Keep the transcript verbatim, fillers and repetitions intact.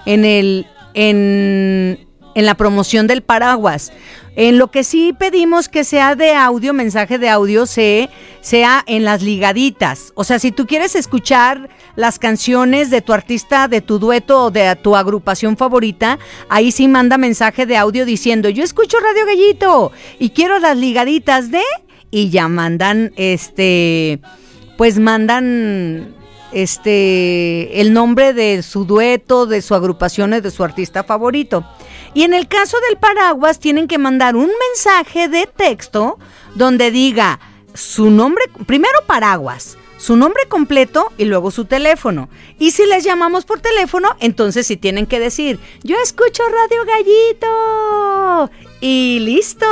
en el, en, en la promoción del paraguas. En lo que sí pedimos que sea de audio, mensaje de audio, se, sea en las ligaditas. O sea, si tú quieres escuchar las canciones de tu artista, de tu dueto o de tu agrupación favorita, ahí sí manda mensaje de audio diciendo, yo escucho Radio Gallito y quiero las ligaditas de... Y ya mandan, este, pues mandan... este el nombre de su dueto, de su agrupación, de su artista favorito. Y en el caso del paraguas tienen que mandar un mensaje de texto donde diga su nombre, primero paraguas, su nombre completo y luego su teléfono. Y si les llamamos por teléfono, entonces sí tienen que decir, yo escucho Radio Gallito. Y listo.